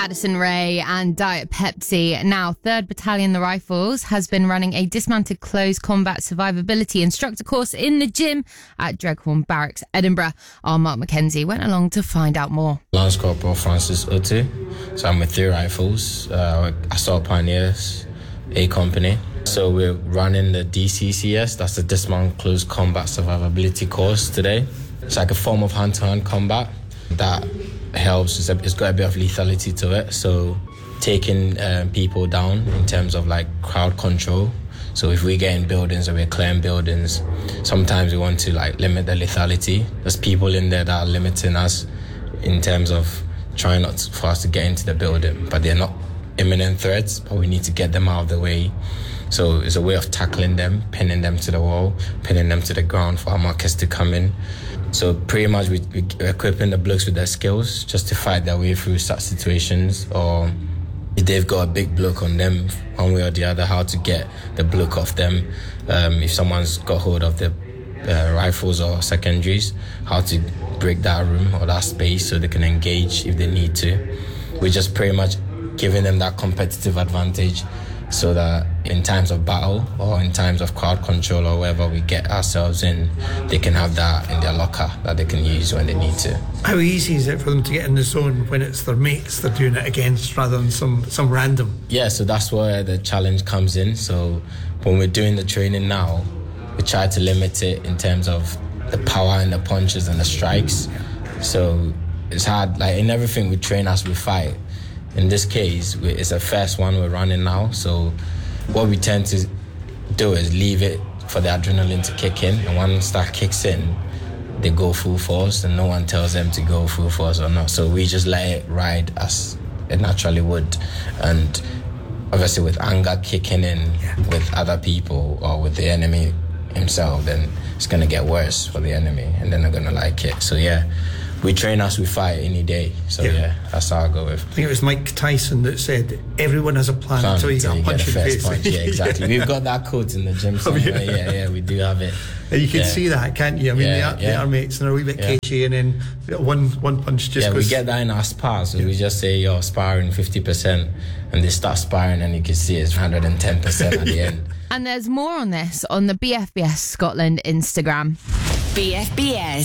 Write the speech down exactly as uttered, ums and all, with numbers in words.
Addison Rae and Diet Pepsi. Now, third Battalion The Rifles has been running a dismounted close combat survivability instructor course in the gym at Dreghorn Barracks, Edinburgh. Our Mark McKenzie went along to find out more. Lance Corporal Francis Utu. So I'm with Three Rifles, uh, Assault Pioneers, A Company. So we're running the D C C S, that's the Dismount Close Combat Survivability course today. It's like a form of hand-to-hand combat that helps. It's, a, it's got a bit of lethality to it, so taking um, people down in terms of like crowd control. So if we get in buildings or we're clearing buildings, sometimes we want to like limit the lethality. There's people in there that are limiting us in terms of trying not to, for us to get into the building, but they're not imminent threats, but we need to get them out of the way. So it's a way of tackling them, pinning them to the wall, pinning them to the ground for our markers to come in. So pretty much we, we're equipping the blokes with their skills just to fight their way through such situations, or if they've got a big bloke on them, one way or the other, how to get the bloke off them. Um, if someone's got hold of the uh, rifles or secondaries, how to break that room or that space so they can engage if they need to. We're just pretty much giving them that competitive advantage so that in times of battle or in times of crowd control or wherever we get ourselves in, they can have that in their locker that they can use when they need to. How easy is it for them to get in the zone when it's their mates they're doing it against rather than some, some random? Yeah, so that's where the challenge comes in. So when we're doing the training now, we try to limit it in terms of the power and the punches and the strikes. So it's hard, like in everything we train as we fight. In this case, it's the first one we're running now, so what we tend to do is leave it for the adrenaline to kick in, and once that kicks in, they go full force, and no one tells them to go full force or not. So we just let it ride as it naturally would, and obviously with anger kicking in yeah. with other people or with the enemy himself, then it's going to get worse for the enemy, and then they're going to like it. So yeah, we train as we fight any day. So yeah, yeah that's how I go with. I think it was Mike Tyson that said, everyone has a plan, plan until you get a punch in the face. Punch. Yeah, exactly. We've got that quote in the gym somewhere. Oh, yeah. yeah, yeah, we do have it. And you can yeah. see that, can't you? I mean, yeah, the, yeah. the our mates and they're a wee bit yeah. cagey, and then one one punch just Yeah, goes. we get that in our spar, so yeah. we just say, you're sparring fifty percent, and they start sparring, and you can see it's one hundred ten percent at the end. And there's more on this on the B F B S Scotland Instagram. B F B S